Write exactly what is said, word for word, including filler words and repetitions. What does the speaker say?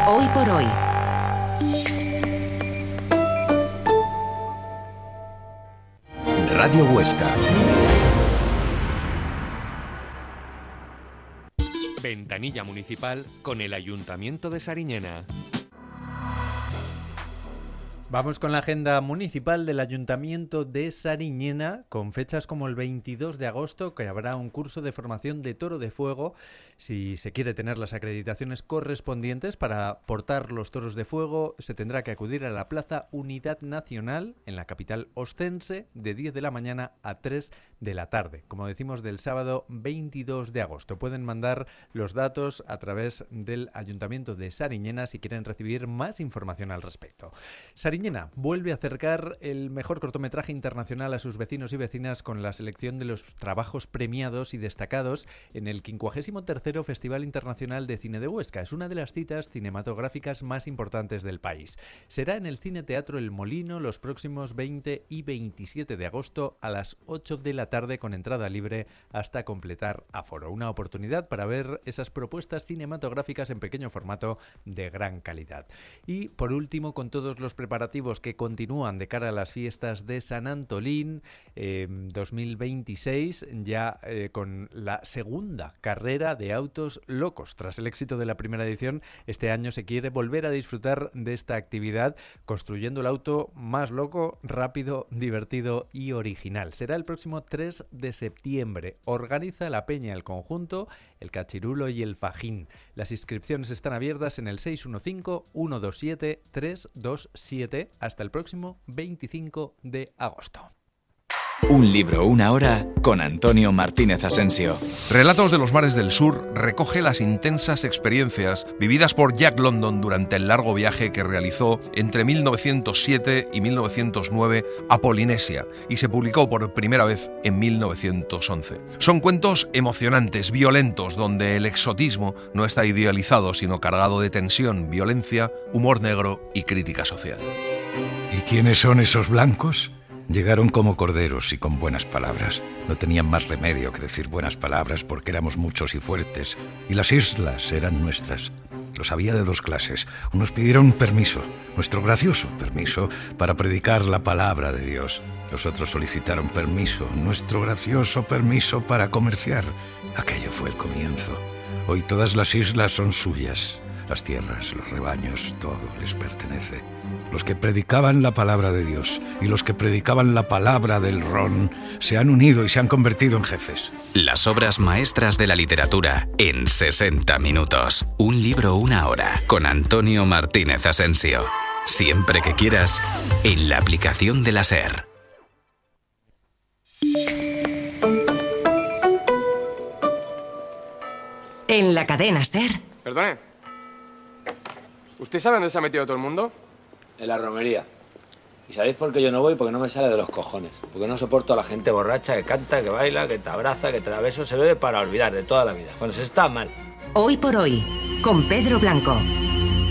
Hoy por hoy. Radio Huesca. Ventanilla municipal con el Ayuntamiento de Sariñena. Vamos con la agenda municipal del Ayuntamiento de Sariñena, con fechas como el veintidós de agosto, que habrá un curso de formación de toro de fuego. Si se quiere tener las acreditaciones correspondientes para portar los toros de fuego, se tendrá que acudir a la Plaza Unidad Nacional, en la capital ostense, de diez de la mañana a tres de la tarde. Como decimos, del sábado veintidós de agosto. Pueden mandar los datos a través del Ayuntamiento de Sariñena si quieren recibir más información al respecto. Sariñena vuelve a acercar el mejor cortometraje internacional a sus vecinos y vecinas con la selección de los trabajos premiados y destacados en el quincuagésimo tercero Festival Internacional de Cine de Huesca. Es una de las citas cinematográficas más importantes del país. Será en el Cine Teatro El Molino los próximos veinte y veintisiete de agosto a las ocho de la tarde con entrada libre hasta completar aforo. Una oportunidad para ver esas propuestas cinematográficas en pequeño formato de gran calidad. Y por último, con todos los preparativos que continúan de cara a las fiestas de San Antolín eh, dos mil veintiséis, ya eh, con la segunda carrera de autos locos. Tras el éxito de la primera edición, este año se quiere volver a disfrutar de esta actividad construyendo el auto más loco, rápido, divertido y original. Será el próximo tres de septiembre. Organiza la Peña El Conjunto, El Cachirulo y El Fajín. Las inscripciones están abiertas en el seis uno cinco, uno dos siete, tres dos siete hasta el próximo veinticinco de agosto. Un libro, una hora, con Antonio Martínez Asensio. Relatos de los mares del sur recoge las intensas experiencias vividas por Jack London durante el largo viaje que realizó entre mil novecientos siete y mil novecientos nueve a Polinesia y se publicó por primera vez en mil novecientos once. Son cuentos emocionantes, violentos, donde el exotismo no está idealizado, sino cargado de tensión, violencia, humor negro y crítica social. ¿Y quiénes son esos blancos? Llegaron como corderos y con buenas palabras. No tenían más remedio que decir buenas palabras porque éramos muchos y fuertes, y las islas eran nuestras. Los había de dos clases. Unos pidieron permiso, nuestro gracioso permiso, para predicar la palabra de Dios. Los otros solicitaron permiso, nuestro gracioso permiso para comerciar. Aquello fue el comienzo. Hoy todas las islas son suyas. Las tierras, los rebaños, todo les pertenece. Los que predicaban la palabra de Dios y los que predicaban la palabra del ron se han unido y se han convertido en jefes. Las obras maestras de la literatura en sesenta minutos. Un libro, una hora, con Antonio Martínez Asensio. Siempre que quieras, en la aplicación de la SER. En la cadena SER. Perdone. ¿Usted sabe dónde se ha metido todo el mundo? En la romería. ¿Y sabéis por qué yo no voy? Porque no me sale de los cojones. Porque no soporto a la gente borracha que canta, que baila, que te abraza, que te da besos. Se bebe para olvidar de toda la vida, cuando se está mal. Hoy por hoy, con Pedro Blanco.